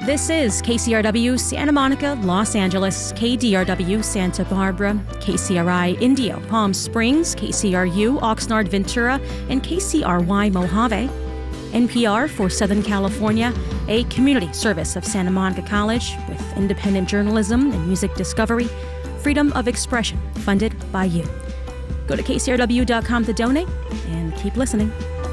This is KCRW Santa Monica, Los Angeles, KDRW Santa Barbara, KCRI Indio, Palm Springs, KCRU Oxnard Ventura, and KCRY Mojave. NPR for Southern California, a community service of Santa Monica College with independent journalism and music discovery, freedom of expression, funded by you. Go to kcrw.com to donate and keep listening.